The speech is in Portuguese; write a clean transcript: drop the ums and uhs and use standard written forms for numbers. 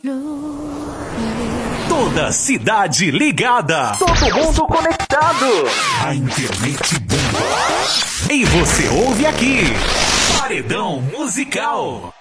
Toda cidade ligada. Todo mundo conectado. A internet bomba. E você ouve aqui. Paredão Musical.